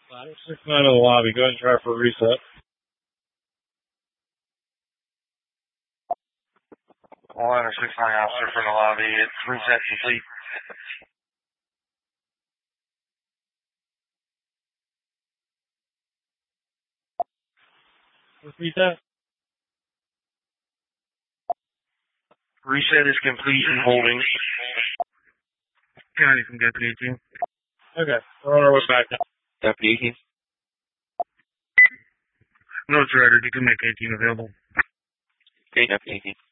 Ladder 69 in the lobby. Go ahead and try for a reset. Ladder 69 officer from the lobby. It's reset complete. Repeat that. Reset is complete and holding. County from Deputy 18. Okay, we're on our way back now. Deputy 18. No, it's Ryder. You can make 18 available. Okay, Deputy 18.